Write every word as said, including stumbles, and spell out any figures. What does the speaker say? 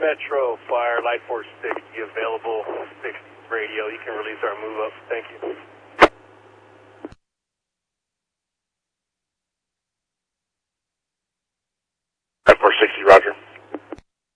Metro Fire, Light Force sixty available, sixty radio. You can release our move up. Thank you.